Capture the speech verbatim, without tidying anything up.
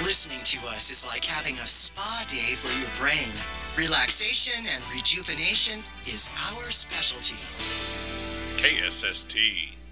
Listening to us is like having a spa day for your brain. Relaxation and rejuvenation is our specialty. K S S T.